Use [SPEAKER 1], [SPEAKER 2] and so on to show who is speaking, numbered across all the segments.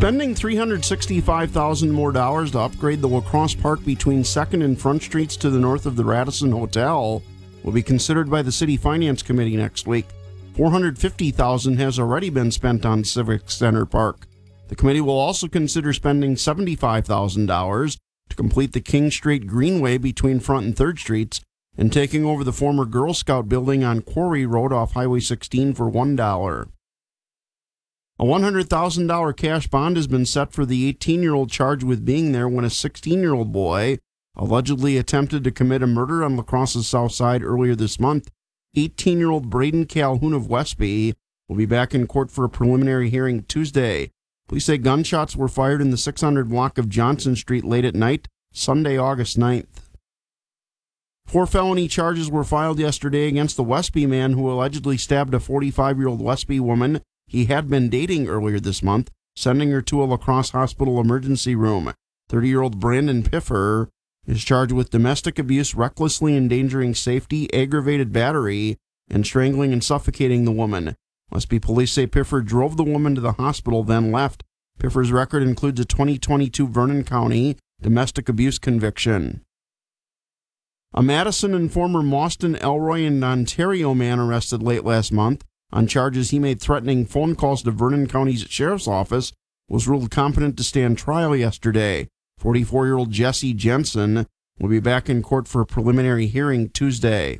[SPEAKER 1] Spending $365,000 more to upgrade the Lacrosse Park between 2nd and Front Streets to the north of the Radisson Hotel will be considered by the City Finance Committee next week. $450,000 has already been spent on Civic Center Park. The committee will also consider spending $75,000 to complete the King Street Greenway between Front and 3rd Streets and taking over the former Girl Scout building on Quarry Road off Highway 16 for $1. A $100,000 cash bond has been set for the 18-year-old charged with being there when a 16-year-old boy allegedly attempted to commit a murder on La Crosse's south side earlier this month. 18-year-old Braden Calhoun of Westby will be back in court for a preliminary hearing Tuesday. Police say gunshots were fired in the 600 block of Johnson Street late at night, Sunday, August 9th. 4 felony charges were filed yesterday against the Westby man who allegedly stabbed a 45-year-old Westby woman he had been dating earlier this month, sending her to a La Crosse hospital emergency room. 30-year-old Brandon Piffer is charged with domestic abuse, recklessly endangering safety, aggravated battery, and strangling and suffocating the woman. Westby police say Piffer drove the woman to the hospital, then left. Piffer's record includes a 2022 Vernon County domestic abuse conviction. A Madison and former Mauston, Elroy, and Ontario man arrested late last month on charges he made threatening phone calls to Vernon County's Sheriff's Office was ruled competent to stand trial yesterday. 44-year-old Jesse Jensen will be back in court for a preliminary hearing Tuesday.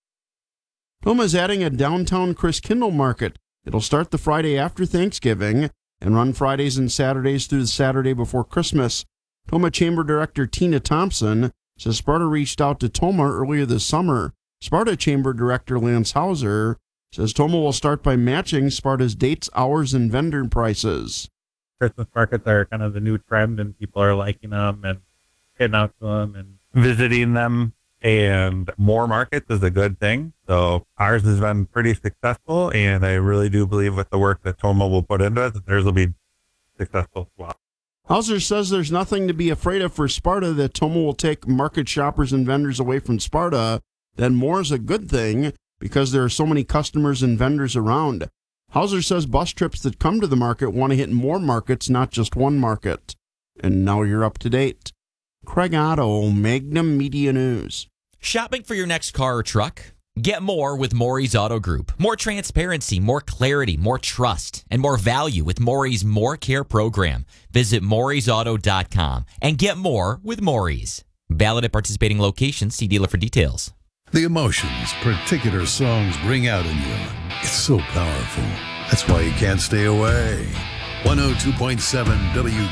[SPEAKER 1] Toma is adding a downtown Chris Kindle market. It'll start the Friday after Thanksgiving and run Fridays and Saturdays through the Saturday before Christmas. Toma Chamber Director Tina Thompson says Sparta reached out to Toma earlier this summer. Sparta Chamber Director Lance Hauser says Toma will start by matching Sparta's dates, hours, and vendor prices.
[SPEAKER 2] Christmas markets are kind of the new trend, and people are liking them and getting out to them and visiting them. And more markets is a good thing. So ours has been pretty successful, and I really do believe with the work that Toma will put into it, that theirs will be successful as well.
[SPEAKER 1] Hauser says there's nothing to be afraid of for Sparta, that Toma will take market shoppers and vendors away from Sparta. Then more is a good thing because there are so many customers and vendors around. Hauser says bus trips that come to the market want to hit more markets, not just one market. And now you're up to date. Craig Otto, Magnum Media News.
[SPEAKER 3] Shopping for your next car or truck? Get more with Maury's Auto Group. More transparency, more clarity, more trust, and more value with Maury's More Care program. Visit Maury'sAuto.com and get more with Maury's. Valid at participating locations. See dealer for details.
[SPEAKER 4] The emotions particular songs bring out in you. It's so powerful. That's why you can't stay away. 102.7 W.